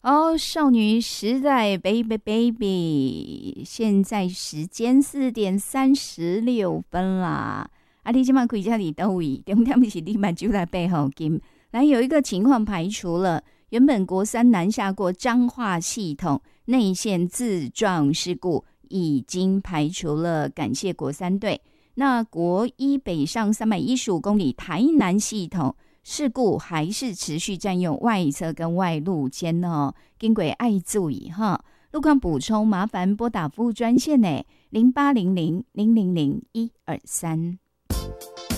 哦，少女时代 baby baby， 现在时间4:36啦。啊，你现在开家里倒位，重点是你目睭来背后金。来，有一个情况排除了，原本国三南下过彰化系统内线自撞事故，已经排除了，感谢国三队。那国一北上315公里台南系统事故还是持续占用外侧跟外路间哦，经过爱注意哈。路况补充，麻烦拨打服务专线呢，0800000123。